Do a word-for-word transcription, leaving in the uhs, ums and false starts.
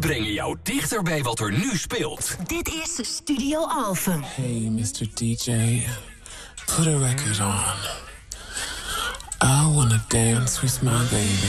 brengen jou dichter bij wat er nu speelt. Dit is Studio Alphen. Hey, mister D J, put a record on. I wanna dance with my baby.